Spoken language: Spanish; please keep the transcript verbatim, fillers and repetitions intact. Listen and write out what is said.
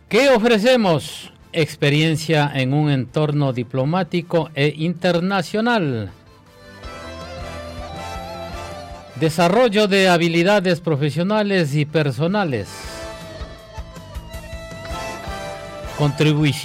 ¿Qué ofrecemos? Experiencia en un entorno diplomático e internacional. Desarrollo de habilidades profesionales y personales. Contribución